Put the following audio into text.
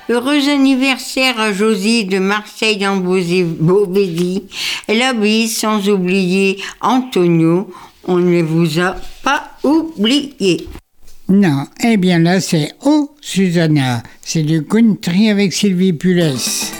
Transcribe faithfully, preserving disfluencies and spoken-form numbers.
Heureux anniversaire à Josie de Marseille en Beauvaisis. Elle obéit sans oublier Antonio. On ne vous a pas oublié. Non, eh bien là c'est Oh Susanna. C'est du country avec Sylvie Pulès.